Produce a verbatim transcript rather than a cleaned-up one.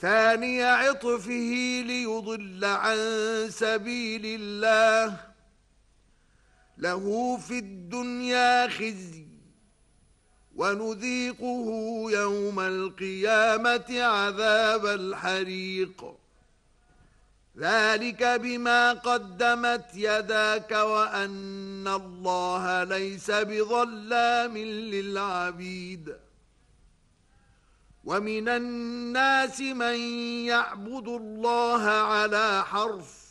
ثاني عطفه ليضل عن سبيل الله له في الدنيا خزي ونذيقه يوم القيامة عذاب الحريق ذلك بما قدمت يداك وأن الله ليس بظلام للعبيد ومن الناس من يعبد الله على حرف